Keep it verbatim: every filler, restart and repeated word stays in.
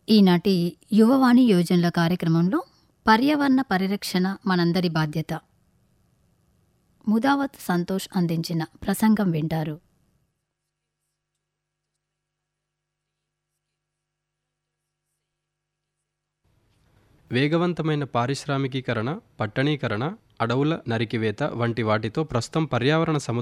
ఈనాటి యువవాణి యోజనల కార్యక్రమంలో పర్యావరణ పరిరక్షణ మనందరి బాధ్యత ముదావత్ సంతోష్ అందించిన ప్రసంగం వింటారు. వేగవంతమైన పారిశ్రామికీకరణ, పట్టణీకరణ, అడవుల నరికివేత వంటి వాటితో ప్రస్తుతం పర్యావరణ సమ